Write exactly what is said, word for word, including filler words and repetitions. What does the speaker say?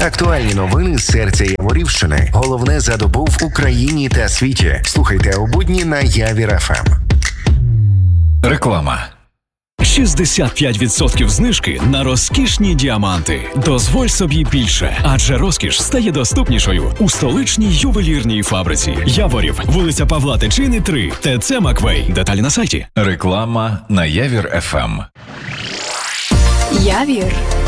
Актуальні новини з серця Яворівщини. Головне за добу в Україні та світі. Слухайте у будні на Явір еф ем. Реклама. шістдесят п'ять відсотків знижки на розкішні діаманти. Дозволь собі більше, адже розкіш стає доступнішою у столичній ювелірній фабриці. Яворів, вулиця Павла Тичини, три, ТЦ Маквей. Деталі на сайті. Реклама на Явір еф ем. Явір